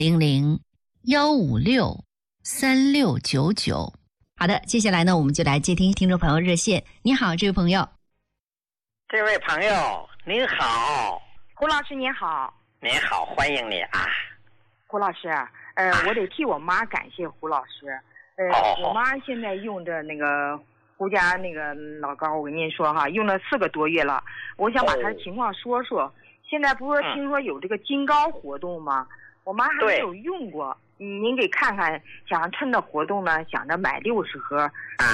00-156-3699。好的，接下来呢，我们就来接听听众朋友热线。你好，这位朋友。 这位朋友您好。 胡老师您好。 您好，欢迎你啊。 胡老师，我得替我妈感谢胡老师。我妈现在用着那个胡家那个老膏，我跟您说哈，用了4个多月了。我想把她的情况说说。现在不是听说有这个金膏活动吗？我妈还没有用过，您给看看，想趁着活动呢，想着买60盒。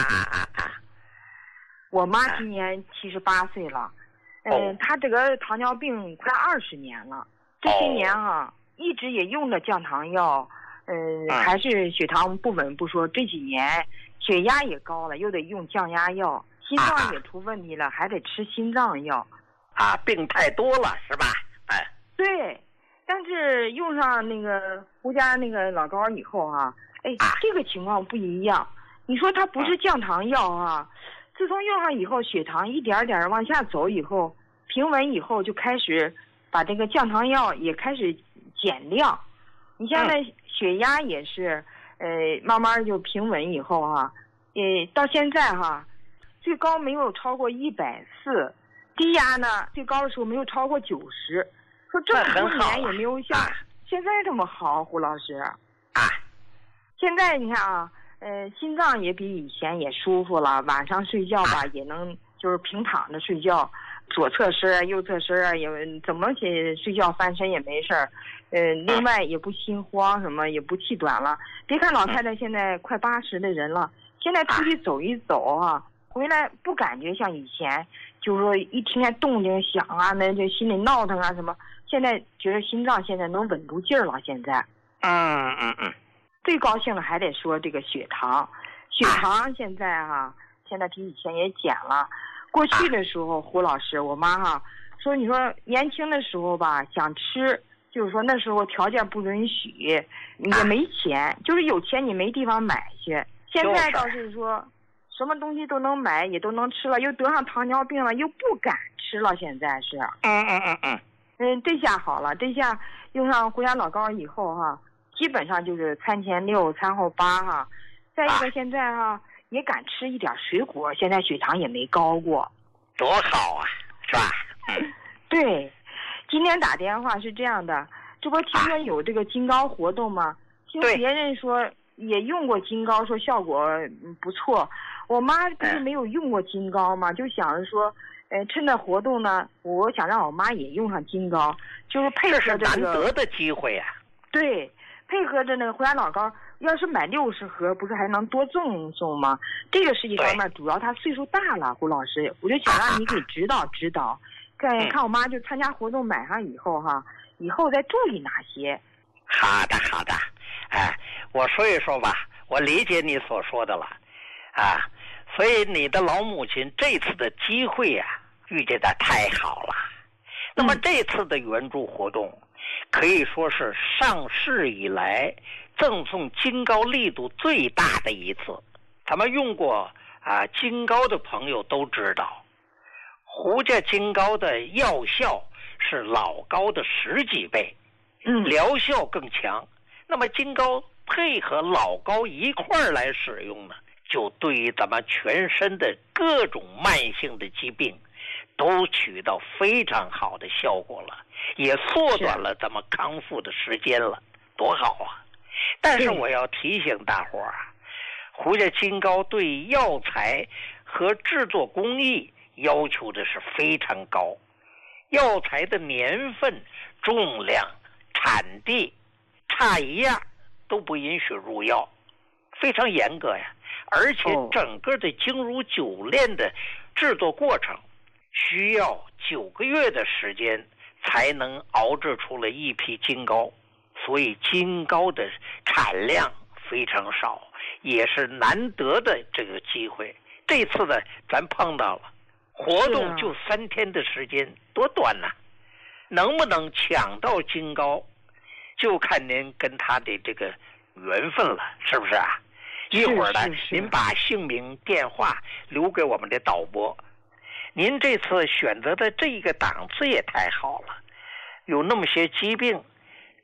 我妈今年78岁了，她这个糖尿病快20年了，这些年一直也用着降糖药，还是血糖不稳不说，这几年血压也高了，又得用降压药，心脏也出问题了，还得吃心脏药。 病太多了是吧？ 对，但是用上那个胡家那个老膏以后这个情况不一样。你说它不是降糖药自从用上以后，血糖一点点往下走以后，平稳以后就开始把这个降糖药也开始减量。你像那血压也是，慢慢就平稳以后到现在最高没有超过140。低压呢，最高的时候没有超过90，说这么多年也没有像现在这么好，胡老师。现在你看心脏也比以前也舒服了，晚上睡觉吧也能就是平躺着睡觉，左侧身右侧身也怎么睡觉翻身也没事儿。另外也不心慌什么，也不气短了。别看老太太现在快80的人了，现在出去走一走回来不感觉像以前，就是说一听见动静响那就心里闹腾什么。现在觉得心脏现在能稳住劲儿了。现在，最高兴的还得说这个血糖现在现在比以前也减了。过去的时候，胡老师，我妈说，你说年轻的时候吧，想吃，就是说那时候条件不允许，也没钱，就是有钱你没地方买去。现在倒是说。什么东西都能买，也都能吃了，又得上糖尿病了，又不敢吃了。现在是，这下好了，这下用上胡家老膏以后基本上就是餐前6，餐后8再一个现在也敢吃一点水果，现在血糖也没高过， 多好是吧？ 对，今天打电话是这样的，这不听说有这个金膏活动吗？听别人说也用过金膏，说效果不错。我妈不是没有用过金膏吗？就想着说，趁着活动呢，我想让我妈也用上金膏，就是配合这个。 这是难得的机会对，配合着那个胡家老膏，要是买60盒，不是还能多送吗？这个是一方面，主要她岁数大了，胡老师，我就想让你给指导指导，看我妈就参加活动买上以后以后再注意哪些。 好的，我说一说吧，我理解你所说的了所以你的老母亲这次的机会遇见的太好了。那么这次的援助活动可以说是上市以来赠送金膏力度最大的一次。咱们用过金膏的朋友都知道，胡家金膏的药效是老膏的10几倍，疗效更强。那么金膏配合老膏一块儿来使用呢，就对于咱们全身的各种慢性的疾病都起到非常好的效果了，也缩短了咱们康复的时间了，多好但是我要提醒大伙胡家金膏对药材和制作工艺要求的是非常高，药材的年份、重量、产地差一样都不允许入药，非常严格而且整个的精如酒炼的制作过程需要9个月的时间才能熬制出了一批金膏，所以金膏的产量非常少，也是难得的这个机会。这次呢咱碰到了，活动就3天的时间，多短能不能抢到金膏就看您跟他的这个缘分了，是不是一会儿呢您把姓名电话留给我们的导播。您这次选择的这个档次也太好了，有那么些疾病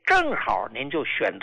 正好您就选择